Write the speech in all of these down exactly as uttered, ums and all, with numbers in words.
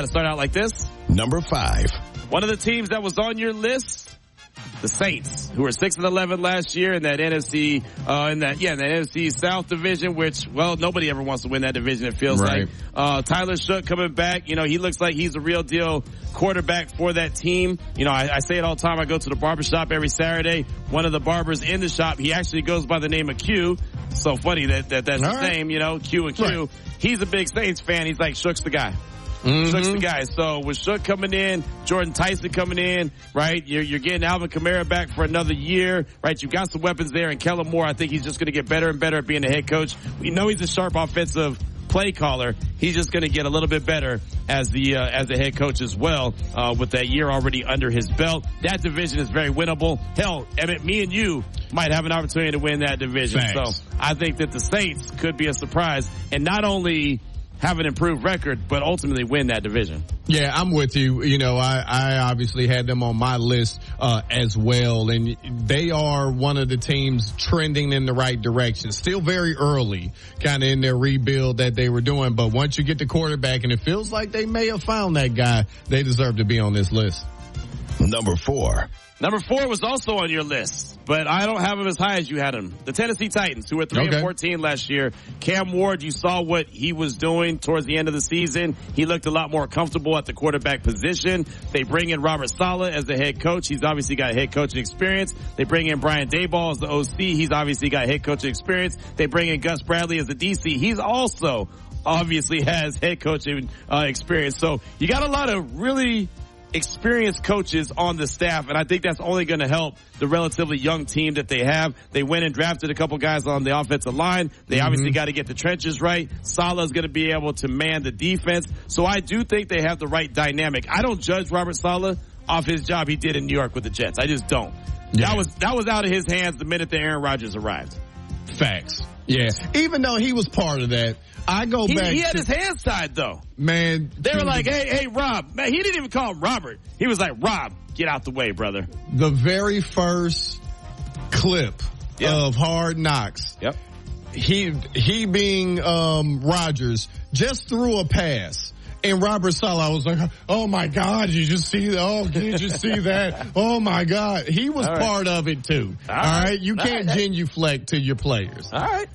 to start out like this. Number five. One of the teams that was on your list, the Saints, who were six and eleven last year in that N F C, uh, in that, yeah, in that N F C South division, which, well, nobody ever wants to win that division, it feels right. like. Uh, Tyler Shook coming back, you know, he looks like he's a real deal quarterback for that team. You know, I, I say it all the time. I go to the barbershop every Saturday. One of the barbers in the shop, he actually goes by the name of Q. So funny that, that that's all his right. name, you know, Q and Q. Right. He's a big Saints fan. He's like, Shook's the guy. Mm-hmm. Shook's the guy. So with Shook coming in, Jordan Tyson coming in, right? You're, you're getting Alvin Kamara back for another year, right? You've got some weapons there. And Kellen Moore, I think he's just going to get better and better at being a head coach. We know he's a sharp offensive play caller. He's just going to get a little bit better as the uh, as the head coach as well, uh, with that year already under his belt. That division is very winnable. Hell, Emmett, me and you might have an opportunity to win that division. Thanks. So I think that the Saints could be a surprise and not only have an improved record, but ultimately win that division. Yeah, I'm with you. You know, I, I obviously had them on my list uh, as well, and they are one of the teams trending in the right direction. Still very early, kind of in their rebuild that they were doing, but once you get the quarterback, and it feels like they may have found that guy, they deserve to be on this list. Number four. Number four was also on your list, but I don't have him as high as you had him. The Tennessee Titans, who were three okay. and fourteen last year. Cam Ward, you saw what he was doing towards the end of the season. He looked a lot more comfortable at the quarterback position. They bring in Robert Saleh as the head coach. He's obviously got head coaching experience. They bring in Brian Daboll as the O C. He's obviously got head coaching experience. They bring in Gus Bradley as the D C. He's also obviously has head coaching uh, experience. So you got a lot of really experienced coaches on the staff, and I think that's only going to help the relatively young team that they have. They went and drafted a couple guys on the offensive line. They mm-hmm. obviously got to get the trenches right. Saleh's going to be able to man the defense. So I do think they have the right dynamic. I don't judge Robert Saleh off his job he did in New York with the Jets. I just don't. Yeah. That was that was out of his hands the minute that Aaron Rodgers arrived. Facts. Yeah. Even though he was part of that, I go he, back. He had to, his hands tied, though. Man. They were like, hey, hey, Rob. Man, he didn't even call him Robert. He was like, Rob, get out the way, brother. The very first clip yep. of Hard Knocks. Yep. He, he being, um, Rodgers just threw a pass. And Robert Saleh was like, oh my God, you just see that? Oh, did you see that? Oh my God. He was right. part of it too. All, all right. right. You all can't right. genuflect to your players. All right.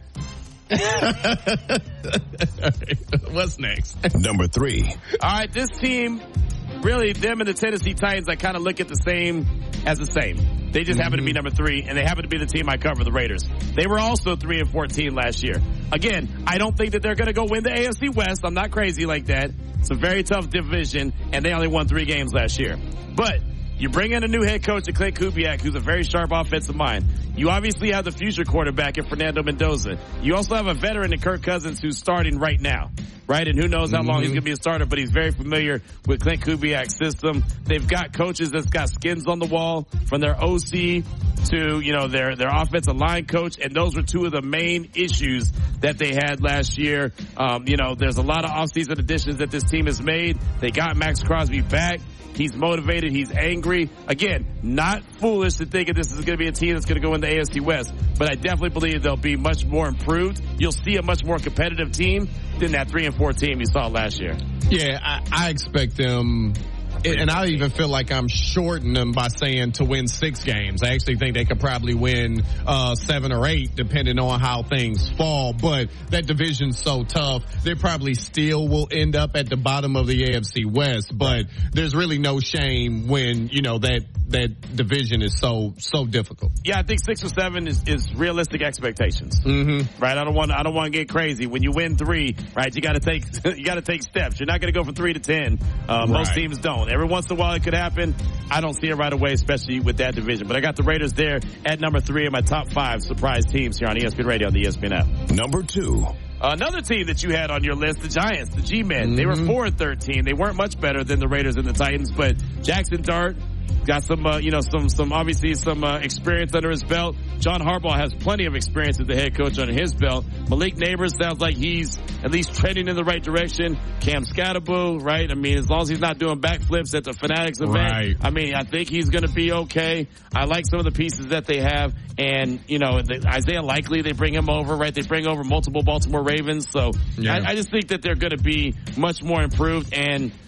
What's next? Number three. All right, this team, really, them and the Tennessee Titans, I kind of look at the same as the same. They just mm-hmm. happen to be number three, and they happen to be the team I cover, the Raiders. They were also three and fourteen last year. Again, I don't think that they're going to go win the A F C West. I'm not crazy like that. It's a very tough division, and they only won three games last year. But you bring in a new head coach, Clint Kubiak, who's a very sharp offensive mind. You obviously have the future quarterback in Fernando Mendoza. You also have a veteran in Kirk Cousins who's starting right now, right? And who knows how long mm-hmm. he's going to be a starter, but he's very familiar with Clint Kubiak's system. They've got coaches that's got skins on the wall, from their O C to, you know, their, their offensive line coach. And those were two of the main issues that they had last year. Um, you know, there's a lot of offseason additions that this team has made. They got Max Crosby back. He's motivated. He's angry. Again, not foolish to think that this is going to be a team that's going to go in the A F C West, but I definitely believe they'll be much more improved. You'll see a much more competitive team than that three and four team you saw last year. Yeah, I, I expect them. And I even feel like I'm shorting them by saying to win six games. I actually think they could probably win uh seven or eight, depending on how things fall. But that division's so tough, they probably still will end up at the bottom of the A F C West. But there's really no shame when, you know, that that division is so so difficult. Yeah, I think six or seven is, is realistic expectations. Mm-hmm. Right? I don't want I don't want to get crazy. When you win three, right, you got to take you got to take steps. You're not going to go from three to ten. Uh, right. Most teams don't. Every once in a while it could happen. I don't see it right away, especially with that division. But I got the Raiders there at number three in my top five surprise teams here on E S P N Radio on the E S P N app. Number two. Another team that you had on your list, the Giants, the G-Men. Mm-hmm. They were four and thirteen. They weren't much better than the Raiders and the Titans, but Jackson Dart got some, uh, you know, some, some, obviously some, uh, experience under his belt. John Harbaugh has plenty of experience as the head coach under his belt. Malik Neighbors sounds like he's at least trending in the right direction. Cam Scatterbo, right? I mean, as long as he's not doing backflips at the Fanatics event, right. I mean, I think he's going to be okay. I like some of the pieces that they have. And, you know, the, Isaiah Likely, they bring him over, right? They bring over multiple Baltimore Ravens. So yeah. I, I just think that they're going to be much more improved. And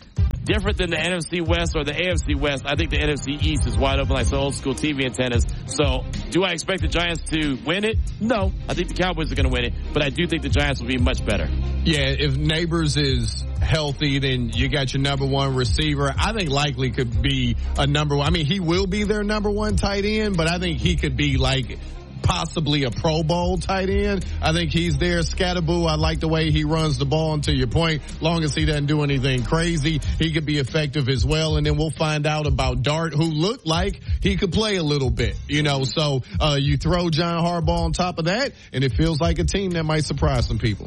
different than the N F C West or the A F C West. I think the N F C East is wide open like some old school T V antennas. So do I expect the Giants to win it? No. I think the Cowboys are going to win it, but I do think the Giants will be much better. Yeah, if Neighbors is healthy, then you got your number one receiver. I think likely could be a number one. I mean, he will be their number one tight end, but I think he could be like possibly a Pro Bowl tight end. I think he's there. Scatterboo, I like the way he runs the ball, and to your point, long as he doesn't do anything crazy, he could be effective as well. And then we'll find out about Dart, who looked like he could play a little bit, you know. So uh you throw John Harbaugh on top of that, and it feels like a team that might surprise some people.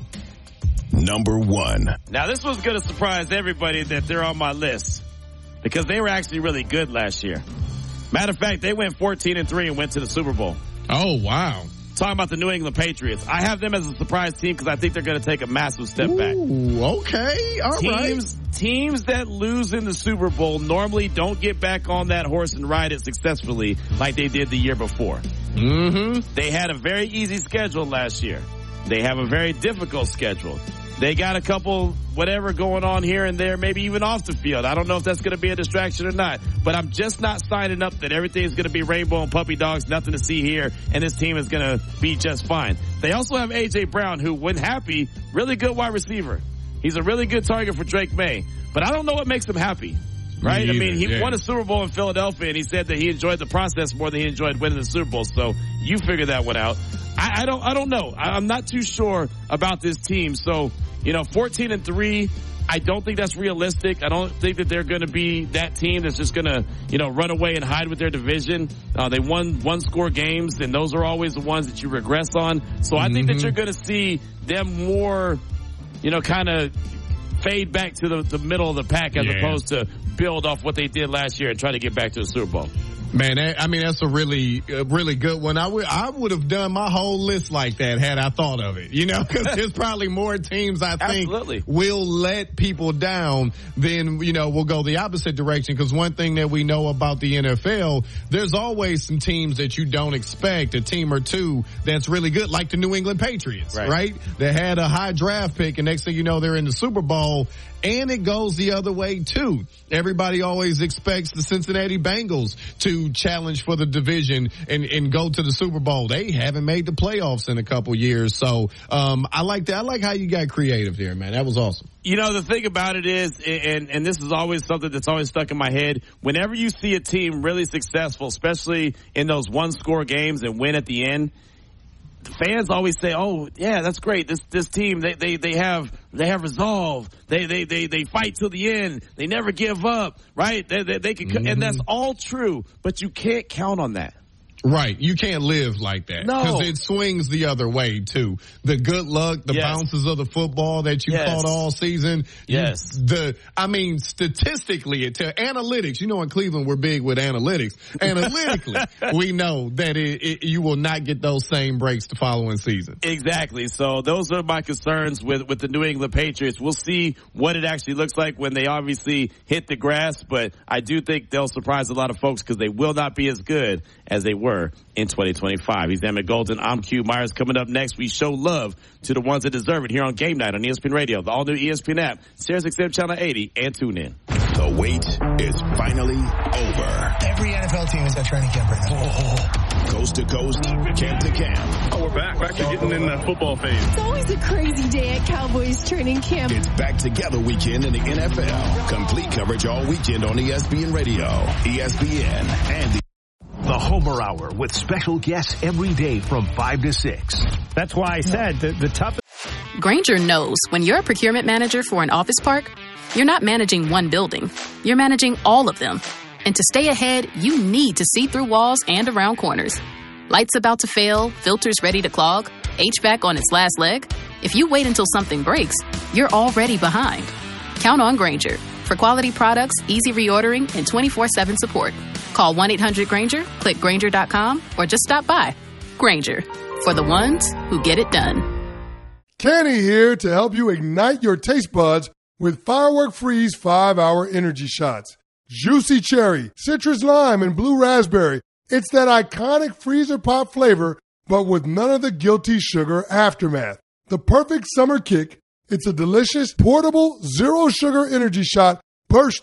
Number one. Now, this was going to surprise everybody that they're on my list because they were actually really good last year. Matter of fact, they went fourteen and three and went to the Super Bowl. Oh, wow. Talking about the New England Patriots. I have them as a surprise team because I think they're going to take a massive step Ooh, back. Okay. All teams, right. Teams that lose in the Super Bowl normally don't get back on that horse and ride it successfully like they did the year before. Mm-hmm. They had a very easy schedule last year. They have a very difficult schedule. They got a couple whatever going on here and there, maybe even off the field. I don't know if that's going to be a distraction or not, but I'm just not signing up that everything's going to be rainbow and puppy dogs, nothing to see here, and this team is going to be just fine. They also have A J. Brown, who, when happy, really good wide receiver. He's a really good target for Drake May, but I don't know what makes him happy. Right? Me I mean, he yeah. won a Super Bowl in Philadelphia, and he said that he enjoyed the process more than he enjoyed winning the Super Bowl. So you figure that one out. I, I don't, I don't know. I, I'm not too sure about this team. So, you know, fourteen and three, I don't think that's realistic. I don't think that they're going to be that team that's just going to, you know, run away and hide with their division. Uh, they won one score games, and those are always the ones that you regress on. So I mm-hmm. think that you're going to see them more, you know, kind of fade back to the, the middle of the pack as yeah. opposed to build off what they did last year and try to get back to the Super Bowl. Man, I mean, that's a really, uh, really good one. I would, I would have done my whole list like that had I thought of it, you know, because there's probably more teams I think Absolutely. will let people down than, you know, will go the opposite direction. Because one thing that we know about the N F L, there's always some teams that you don't expect, a team or two that's really good, like the New England Patriots, right? right? They had a high draft pick, and next thing you know, they're in the Super Bowl. And it goes the other way, too. Everybody always expects the Cincinnati Bengals to challenge for the division and, and go to the Super Bowl. They haven't made the playoffs in a couple years. So um I like that. I like how you got creative there, man. That was awesome. You know, the thing about it is, and, and this is always something that's always stuck in my head, whenever you see a team really successful, especially in those one-score games and win at the end, the fans always say, "Oh, yeah, that's great. This this team, they they they have they have resolve. They they they they fight till the end. They never give up, right? They they, they can, mm-hmm. and that's all true. But you can't count on that." Right. You can't live like that. No. Because it swings the other way, too. The good luck, the yes. bounces of the football that you yes. caught all season. Yes. You, the, I mean, statistically, it to analytics, you know, in Cleveland, we're big with analytics. Analytically, we know that it, it, you will not get those same breaks the following season. Exactly. So those are my concerns with, with the New England Patriots. We'll see what it actually looks like when they obviously hit the grass, but I do think they'll surprise a lot of folks because they will not be as good as they were in twenty twenty-five. He's Emmett Golden. I'm Q Myers. Coming up next, we show love to the ones that deserve it here on Game Night on E S P N Radio, the all-new E S P N app, Sirius X M Channel eighty, and tune in. The wait is finally over. Every N F L team is at training camp right now. Oh. Coast to coast, camp to camp. Oh, we're back. Back to getting in that football phase. It's always a crazy day at Cowboys training camp. It's back together weekend in the N F L. Complete coverage all weekend on E S P N Radio, E S P N, and the The Homer Hour with special guests every day from five to six. That's why I said the, the toughest. Grainger knows when you're a procurement manager for an office park, you're not managing one building. You're managing all of them. And to stay ahead, you need to see through walls and around corners. Lights about to fail, filters ready to clog, H V A C on its last leg. If you wait until something breaks, you're already behind. Count on Grainger for quality products, easy reordering, and twenty-four seven support. Call one eight hundred Grainger, click Grainger dot com, or just stop by. Grainger, for the ones who get it done. Kenny here to help you ignite your taste buds with Firework Freeze five hour energy shots. Juicy cherry, citrus lime, and blue raspberry. It's that iconic freezer pop flavor, but with none of the guilty sugar aftermath. The perfect summer kick. It's a delicious, portable, zero sugar energy shot, burst